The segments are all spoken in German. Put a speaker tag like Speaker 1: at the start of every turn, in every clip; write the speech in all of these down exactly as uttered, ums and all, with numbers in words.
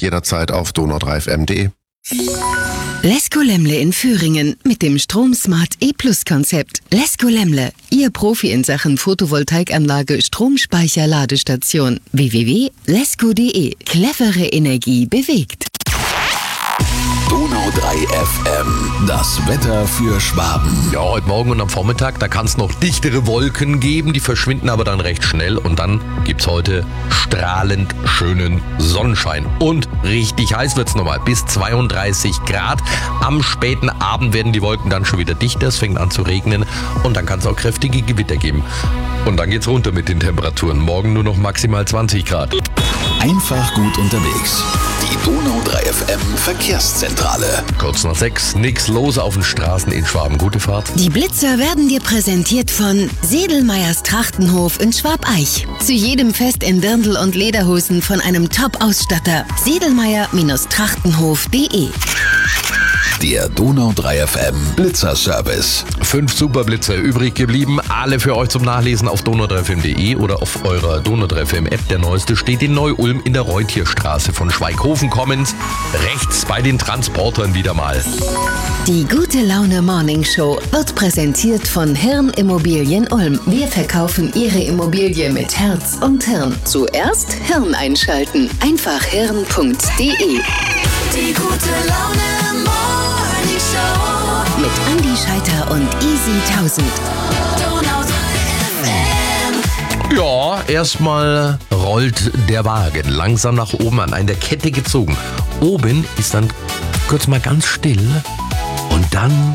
Speaker 1: und jederzeit auf donau drei f m punkt de.
Speaker 2: Lesko Lemle in Thüringen mit dem Stromsmart E-Plus-Konzept. Lesko Lemle, Ihr Profi in Sachen Photovoltaikanlage, Stromspeicher, Ladestation. w w w punkt lesko punkt de. Clevere Energie bewegt.
Speaker 3: Donau drei F M, das Wetter für Schwaben.
Speaker 4: Ja, heute Morgen und am Vormittag, da kann es noch dichtere Wolken geben, die verschwinden aber dann recht schnell und dann gibt's heute strahlend schönen Sonnenschein. Und richtig heiß wird's nochmal, bis zweiunddreißig Grad. Am späten Abend werden die Wolken dann schon wieder dichter, es fängt an zu regnen und dann kann es auch kräftige Gewitter geben. Und dann geht's runter mit den Temperaturen. Morgen nur noch maximal zwanzig Grad.
Speaker 3: Einfach gut unterwegs. Die Donau drei F M Verkehrszentrale.
Speaker 4: Kurz nach sechs, nix los auf den Straßen in Schwaben. Gute Fahrt.
Speaker 2: Die Blitzer werden dir präsentiert von Sedelmeyers Trachtenhof in Schwabeich. Zu jedem Fest in Dirndl und Lederhosen von einem Top-Ausstatter. sedelmeyer Trachtenhof punkt de.
Speaker 3: Der Donau drei F M Blitzer-Service.
Speaker 4: Fünf Superblitzer übrig geblieben. Alle für euch zum Nachlesen auf donau drei f m punkt de oder auf eurer Donau drei F M App. Der neueste steht in Neu-Ulm in der Reutierstraße. Von Schweighofen kommend rechts bei den Transportern wieder mal.
Speaker 2: Die Gute Laune Morning Show wird präsentiert von Hirn Immobilien Ulm. Wir verkaufen Ihre Immobilie mit Herz und Hirn. Zuerst Hirn einschalten. Einfach hirn punkt de.
Speaker 5: Die Gute Laune Morning Show
Speaker 2: Mit Andi Scheiter und Easy tausend.
Speaker 5: Donau drei F M.
Speaker 4: Ja, erstmal rollt der Wagen langsam nach oben an einer Kette gezogen. Oben ist dann kurz mal ganz still und dann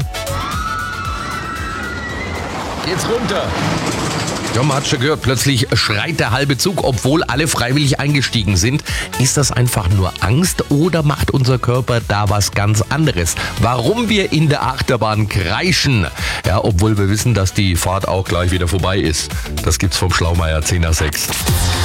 Speaker 4: geht's runter. Ja, man hat schon gehört, plötzlich schreit der halbe Zug, obwohl alle freiwillig eingestiegen sind. Ist das einfach nur Angst oder macht unser Körper da was ganz anderes? Warum wir in der Achterbahn kreischen? Ja, obwohl wir wissen, dass die Fahrt auch gleich wieder vorbei ist. Das gibt's vom Schlaumeier zehn nach sechs.